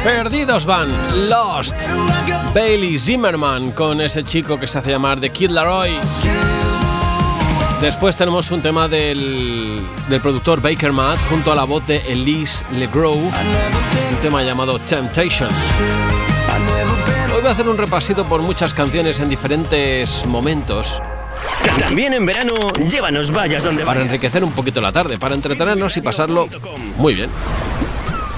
Perdidos van, Lost, Bailey Zimmerman con ese chico que se hace llamar The Kid Laroi. Después tenemos un tema del productor Baker Matt junto a la voz de Elise LeGros, un tema llamado Temptation. Hoy voy a hacer un repasito por muchas canciones en diferentes momentos. También en verano, llévanos vayas donde vayas. Para enriquecer un poquito la tarde, para entretenernos y pasarlo muy bien.